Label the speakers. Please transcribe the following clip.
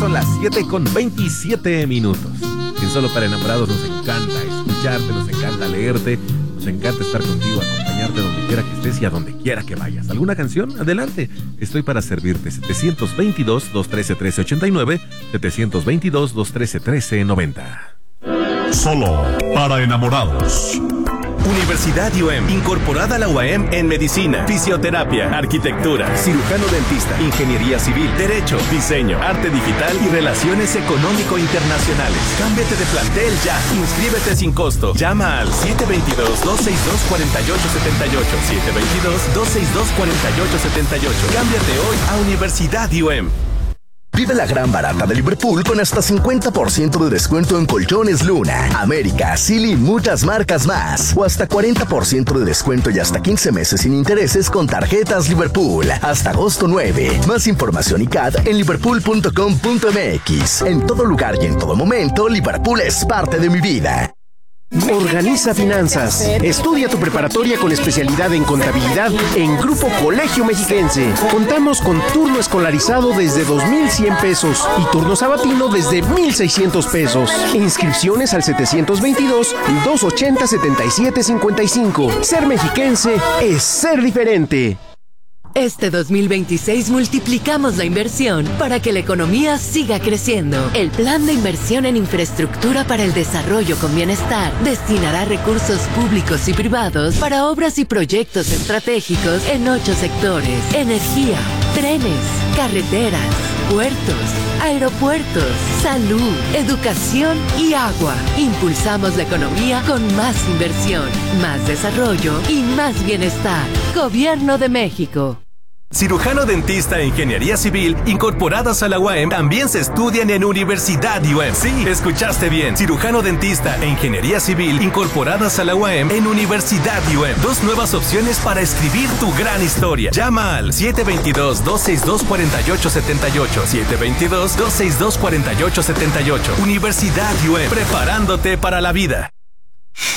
Speaker 1: son las 7:27. En Solo para Enamorados nos encanta escucharte, nos encanta leerte, nos encanta estar contigo, acompañarte donde quiera que estés y a donde quiera que vayas. ¿Alguna canción? Adelante, estoy para servirte. 722-213-1389, 722-213-1390.
Speaker 2: Solo para enamorados.
Speaker 3: Universidad UM, incorporada a la UAM en medicina, fisioterapia, arquitectura, cirujano dentista, ingeniería civil, derecho, diseño, arte digital y relaciones económico-internacionales. Cámbiate de plantel ya. Inscríbete sin costo. Llama al 722-262-4878. 722-262-4878. Cámbiate hoy a Universidad UM.
Speaker 4: Vive la gran barata de Liverpool con hasta 50% de descuento en colchones Luna, América, Silly y muchas marcas más. O hasta 40% de descuento y hasta 15 meses sin intereses con tarjetas Liverpool. Hasta agosto 9. Más información y CAD en liverpool.com.mx. En todo lugar y en todo momento, Liverpool es parte de mi vida.
Speaker 5: Organiza finanzas. Estudia tu preparatoria con especialidad en contabilidad en Grupo Colegio Mexiquense. Contamos con turno escolarizado desde 2,100 pesos y turno sabatino desde 1,600 pesos. Inscripciones al 722-280-7755. Ser mexiquense es ser diferente.
Speaker 6: Este 2026 multiplicamos la inversión para que la economía siga creciendo. El Plan de Inversión en Infraestructura para el Desarrollo con Bienestar destinará recursos públicos y privados para obras y proyectos estratégicos en 8 sectores: energía, trenes, carreteras, puertos, aeropuertos, salud, educación y agua. Impulsamos la economía con más inversión, más desarrollo y más bienestar. Gobierno de México.
Speaker 3: Cirujano dentista e ingeniería civil incorporadas a la UAM también se estudian en Universidad UAM. Sí, escuchaste bien. Cirujano dentista e ingeniería civil incorporadas a la UAM en Universidad UAM. 2 nuevas opciones para escribir tu gran historia. Llama al 722-262-4878. 722-262-4878. Universidad UAM, preparándote para la vida.